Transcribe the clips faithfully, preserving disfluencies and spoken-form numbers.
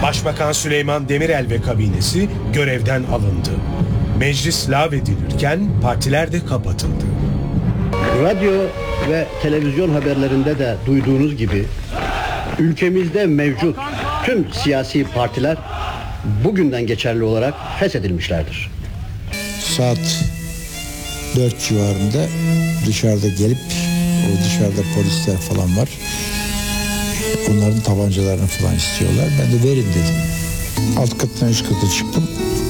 Başbakan Süleyman Demirel ve kabinesi görevden alındı. Meclis lağvedilirken partiler de kapatıldı. Radyo ve televizyon haberlerinde de duyduğunuz gibi ülkemizde mevcut tüm siyasi partiler bugünden geçerli olarak feshedilmişlerdir. Saat dört civarında dışarıda gelip, o dışarıda polisler falan var. Onların tabancalarını falan istiyorlar. Ben de verin dedim. Alt kattan üst kata çıktım.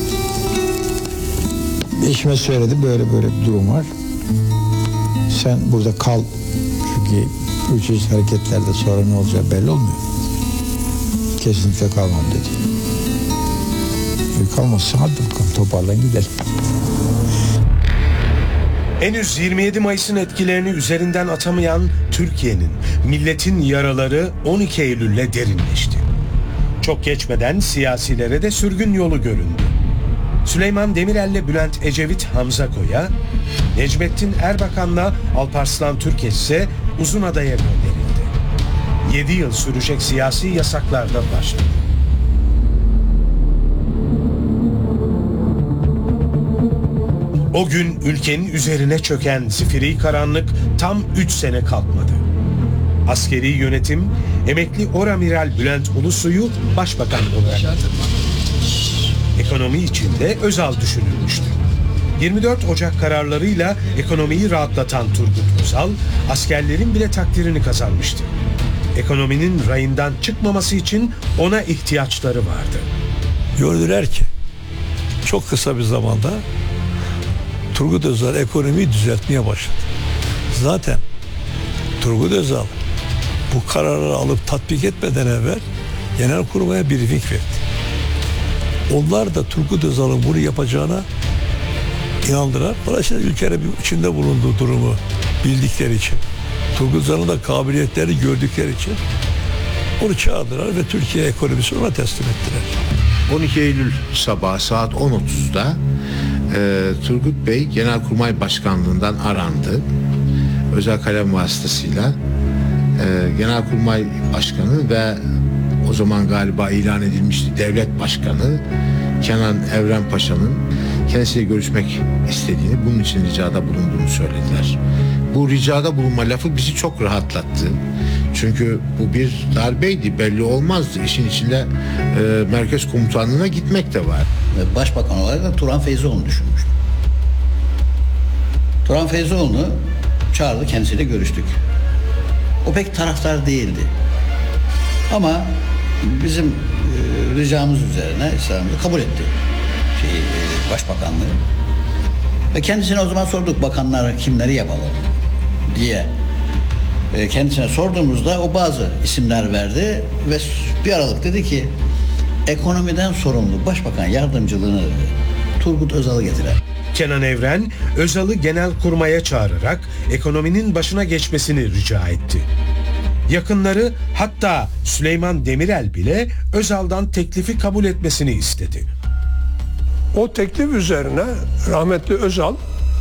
Eşime söyledim, böyle böyle bir durum var. Sen burada kal. Çünkü bu çeşit hareketlerde sonra ne olacağı belli olmuyor. Kesinlikle kalmam dedi. E kalmazsa hadi bakalım toparlan gidelim. Henüz yirmi yedi Mayıs'ın etkilerini üzerinden atamayan Türkiye'nin, milletin yaraları on iki Eylül'le derinleşti. Çok geçmeden siyasilere de sürgün yolu göründü. Süleyman Demirel'le Bülent Ecevit Hamza Koy'a, Necmettin Erbakan'la Alparslan Türkeş ise Uzunada'ya gönderildi. yedi yıl sürecek siyasi yasaklar da başladı. O gün ülkenin üzerine çöken zifiri karanlık tam üç sene kalkmadı. Askeri yönetim emekli Oramiral Bülent Ulusoy'u başbakan olarak atamadı. Ekonomi içinde Özal düşünülmüştü. yirmi dört Ocak kararlarıyla ekonomiyi rahatlatan Turgut Özal, askerlerin bile takdirini kazanmıştı. Ekonominin rayından çıkmaması için ona ihtiyaçları vardı. Gördüler ki çok kısa bir zamanda Turgut Özal ekonomiyi düzeltmeye başladı. Zaten Turgut Özal bu kararları alıp tatbik etmeden evvel Genelkurmay'a briefing verdi. Onlar da Turgut Özal'ın bunu yapacağına inandılar. Dolayısıyla ülkenin içinde bulunduğu durumu bildikleri için, Turgut Özal'ın da kabiliyetleri gördükleri için onu çağırdılar ve Türkiye ekonomisini ona teslim ettiler. on iki Eylül sabahı saat on otuzda e, Turgut Bey Genelkurmay Başkanlığından arandı. Özel kalem vasıtasıyla e, Genelkurmay Başkanı ve o zaman galiba ilan edilmişti Devlet Başkanı Kenan Evren Paşa'nın kendisiyle görüşmek istediğini, bunun için ricada bulunduğunu söylediler. Bu ricada bulunma lafı bizi çok rahatlattı. Çünkü bu bir darbeydi, belli olmazdı. İşin içinde e, Merkez Komutanlığı'na gitmek de var. Başbakan olarak da Turan Feyzioğlu'nu düşünmüştüm. Turan Feyzioğlu'nu çağırdı, kendisiyle görüştük. O pek taraftar değildi. Ama bizim e, ricamız üzerine İslam'ı kabul etti. Şey, e, başbakanlığı. Ve kendisine o zaman sorduk, bakanlar kimleri yapalım diye. E, kendisine sorduğumuzda o bazı isimler verdi ve bir aralık dedi ki ekonomiden sorumlu başbakan yardımcılığını Turgut Özal'ı getirer. Kenan Evren, Özal'ı Genelkurmay'a çağırarak ekonominin başına geçmesini rica etti. Yakınları, hatta Süleyman Demirel bile Özal'dan teklifi kabul etmesini istedi. O teklif üzerine rahmetli Özal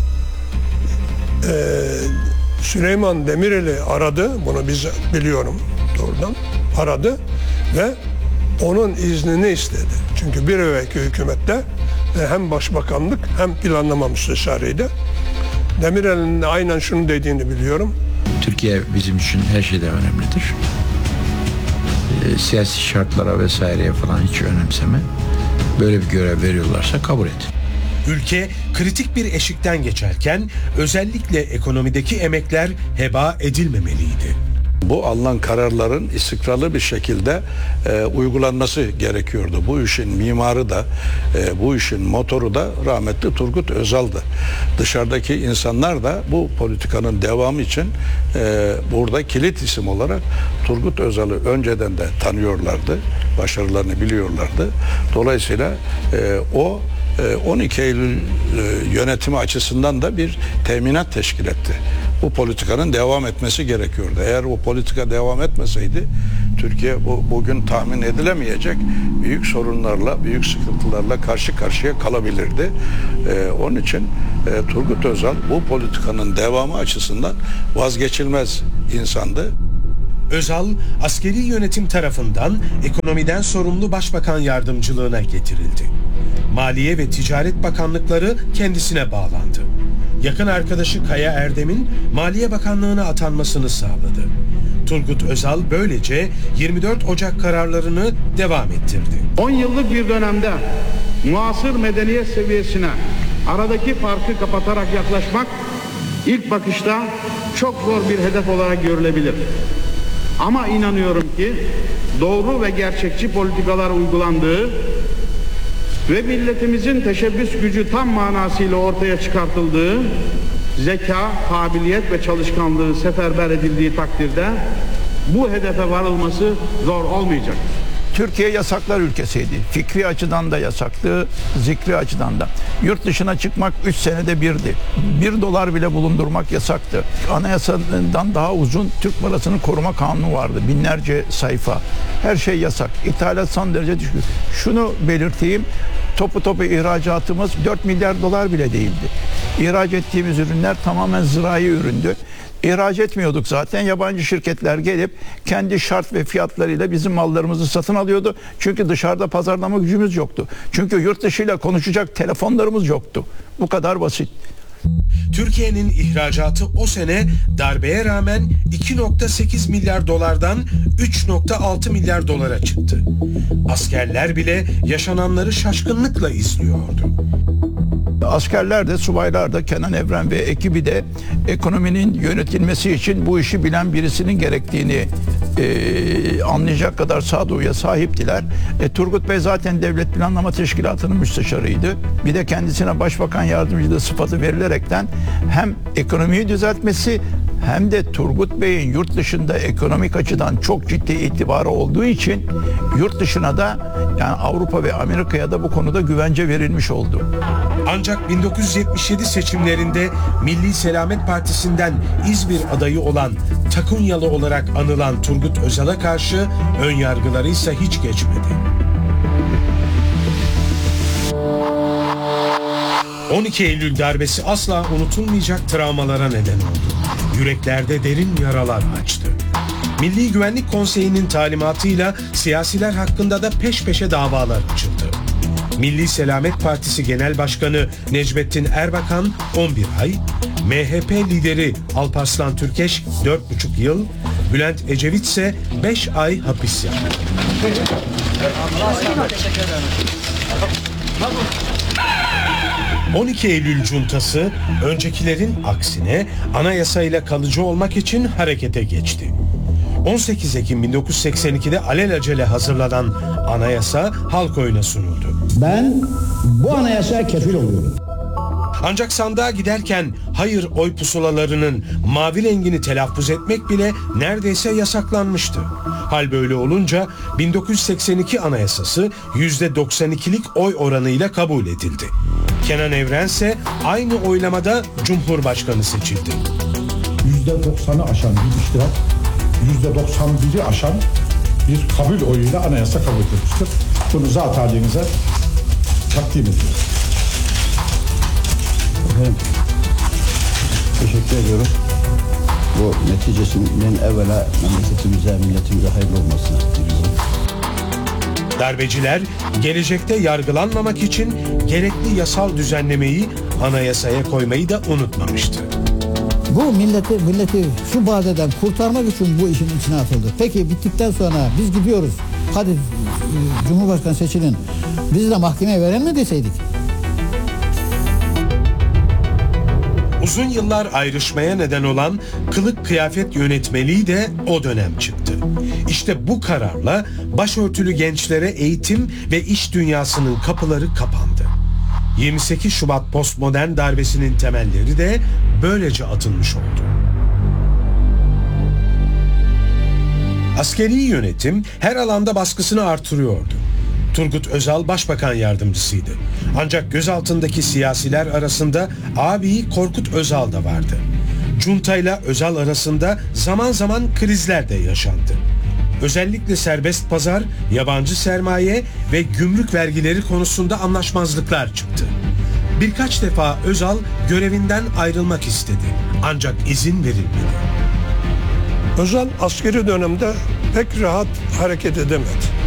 e, Süleyman Demirel'i aradı. Bunu biz biliyorum doğrudan. Aradı ve onun iznini istedi. Çünkü bir evvelki hükümette hem başbakanlık hem planlama müsteşarıydı. Demirel'in de aynen şunu dediğini biliyorum. Türkiye bizim için her şeyden önemlidir. E, siyasi şartlara vesaireye falan hiç önemseme. Böyle bir görev veriyorlarsa kabul et. Ülke kritik bir eşikten geçerken özellikle ekonomideki emekler heba edilmemeliydi. Bu alınan kararların istikrarlı bir şekilde e, uygulanması gerekiyordu. Bu işin mimarı da, e, bu işin motoru da rahmetli Turgut Özal'dı. Dışarıdaki insanlar da bu politikanın devamı için e, burada kilit isim olarak Turgut Özal'ı önceden de tanıyorlardı, başarılarını biliyorlardı. Dolayısıyla e, o on iki Eylül yönetimi açısından da bir teminat teşkil etti. Bu politikanın devam etmesi gerekiyordu. Eğer o politika devam etmeseydi Türkiye bu, bugün tahmin edilemeyecek büyük sorunlarla, büyük sıkıntılarla karşı karşıya kalabilirdi. Ee, onun için e, Turgut Özal bu politikanın devamı açısından vazgeçilmez insandı. Özal, askeri yönetim tarafından ekonomiden sorumlu başbakan yardımcılığına getirildi. Maliye ve Ticaret Bakanlıkları kendisine bağlandı. Yakın arkadaşı Kaya Erdem'in Maliye Bakanlığı'na atanmasını sağladı. Turgut Özal böylece yirmi dört Ocak kararlarını devam ettirdi. on yıllık bir dönemde muasır medeniyet seviyesine aradaki farkı kapatarak yaklaşmak ilk bakışta çok zor bir hedef olarak görülebilir. Ama inanıyorum ki doğru ve gerçekçi politikalar uygulandığı ve milletimizin teşebbüs gücü tam manasıyla ortaya çıkartıldığı, zeka, kabiliyet ve çalışkanlığı seferber edildiği takdirde bu hedefe varılması zor olmayacaktır. Türkiye yasaklar ülkesiydi. Fikri açıdan da yasaktı, zikri açıdan da. Yurt dışına çıkmak üç senede birdi. Bir dolar bile bulundurmak yasaktı. Anayasadan daha uzun Türk parasını koruma kanunu vardı. Binlerce sayfa. Her şey yasak. İthalat son derece düşük. Şunu belirteyim. Topu topu ihracatımız dört milyar dolar bile değildi. İhraç ettiğimiz ürünler tamamen zirai üründü. İhraç etmiyorduk zaten. Yabancı şirketler gelip kendi şart ve fiyatlarıyla bizim mallarımızı satın alıyordu. Çünkü dışarıda pazarlama gücümüz yoktu. Çünkü yurt dışıyla konuşacak telefonlarımız yoktu. Bu kadar basit. Türkiye'nin ihracatı o sene darbeye rağmen iki virgül sekiz milyar dolardan üç virgül altı milyar dolara çıktı. Askerler bile yaşananları şaşkınlıkla izliyordu. Askerler de, subaylar da, Kenan Evren ve ekibi de ekonominin yönetilmesi için bu işi bilen birisinin gerektiğini e, anlayacak kadar sağduyuya sahiptiler. E, Turgut Bey zaten Devlet Planlama Teşkilatı'nın müsteşarıydı. Bir de kendisine Başbakan Yardımcılığı sıfatı verilerekten hem ekonomiyi düzeltmesi hem de Turgut Bey'in yurt dışında ekonomik açıdan çok ciddi itibarı olduğu için yurt dışına da, yani Avrupa ve Amerika'ya da bu konuda güvence verilmiş oldu. Ancak bin dokuz yüz yetmiş yedi seçimlerinde Milli Selamet Partisi'nden İzmir adayı olan Takunyalı olarak anılan Turgut Özal'a karşı ön yargıları ise hiç geçmedi. on iki Eylül darbesi asla unutulmayacak travmalara neden oldu. Yüreklerde derin yaralar açtı. Milli Güvenlik Konseyi'nin talimatıyla siyasiler hakkında da peş peşe davalar açıldı. Milli Selamet Partisi Genel Başkanı Necmettin Erbakan on bir ay, M H P lideri Alparslan Türkeş dört buçuk yıl, Bülent Ecevit ise beş ay hapis yattı. on iki Eylül cuntası öncekilerin aksine anayasayla kalıcı olmak için harekete geçti. on sekiz Ekim bin dokuz yüz seksen ikide alelacele hazırlanan anayasa halk oyuna sunuldu. Ben bu anayasaya kefil oluyorum. Ancak sandığa giderken hayır oy pusulalarının mavi rengini telaffuz etmek bile neredeyse yasaklanmıştı. Hal böyle olunca bin dokuz yüz seksen iki anayasası yüzde doksan ikilik oy oranıyla kabul edildi. Kenan Evren ise aynı oylamada Cumhurbaşkanı seçildi. yüzde doksanı aşan bir iştirak, yüzde doksan biri aşan bir kabul oyuyla anayasa kabul edilmiştir. Bunu zat halinize takdim ediyoruz. Efendim, teşekkür ediyorum. Bu neticesinin evvela memleketimize, milletimize hayırlı olmasını diliyorum. Darbeciler gelecekte yargılanmamak için gerekli yasal düzenlemeyi anayasaya koymayı da unutmamıştı. Bu milleti milleti şu badeden kurtarmak için bu işin içine atıldı. Peki bittikten sonra biz gidiyoruz. Hadi Cumhurbaşkanı seçilin. Bizi de mahkemeye veren mi deseydik? Uzun yıllar ayrışmaya neden olan kılık kıyafet yönetmeliği de o dönem çıktı. İşte bu kararla başörtülü gençlere eğitim ve iş dünyasının kapıları kapandı. yirmi sekiz Şubat postmodern darbesinin temelleri de böylece atılmış oldu. Askeri yönetim her alanda baskısını artırıyordu. Turgut Özal başbakan yardımcısıydı. Ancak gözaltındaki siyasiler arasında ağabeyi Korkut Özal da vardı. Junta ile Özal arasında zaman zaman krizler de yaşandı. Özellikle serbest pazar, yabancı sermaye ve gümrük vergileri konusunda anlaşmazlıklar çıktı. Birkaç defa Özal görevinden ayrılmak istedi. Ancak izin verilmedi. Özal askeri dönemde pek rahat hareket edemedi.